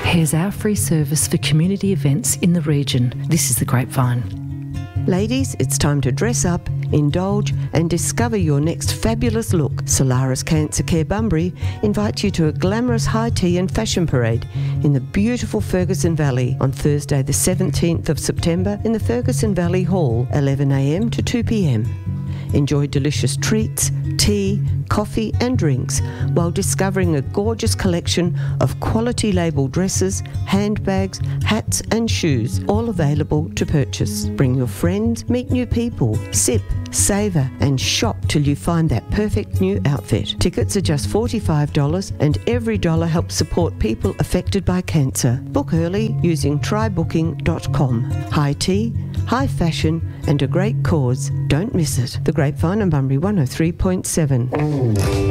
Here's our free service for community events in the region. This is The Grapevine. Ladies, it's time to dress up, indulge and discover your next fabulous look. Solaris Cancer Care Bunbury invites you to a glamorous high tea and fashion parade in the beautiful Ferguson Valley on Thursday the 17th of September in the Ferguson Valley Hall, 11 a.m. to 2 p.m. Enjoy delicious treats, tea, coffee and drinks while discovering a gorgeous collection of quality label dresses, handbags, hats and shoes, all available to purchase. Bring your friends, meet new people, sip, savour and shop till you find that perfect new outfit. Tickets are just $45 and every dollar helps support people affected by cancer. Book early using trybooking.com. High tea, high fashion and a great cause. Don't miss it. The Grapevine on Bunbury 103.7.